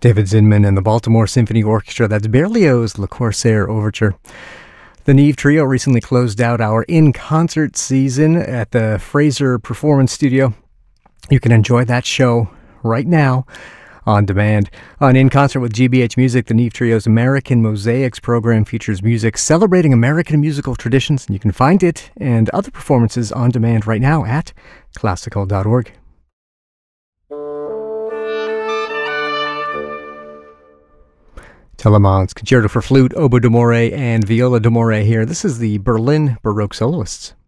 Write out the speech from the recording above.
David Zinman and the Baltimore Symphony Orchestra. That's Berlioz' Le Corsaire Overture. The Neve Trio recently closed out our in-concert season at the Fraser Performance Studio. You can enjoy that show right now on demand. On In Concert with GBH Music, the Neve Trio's American Mosaics program features music celebrating American musical traditions. You can find it and other performances on demand right now at classical.org. Telemann's Concerto for Flute, Oboe d'Amore, and Viola d'Amore here. This is the Berlin Baroque Soloists.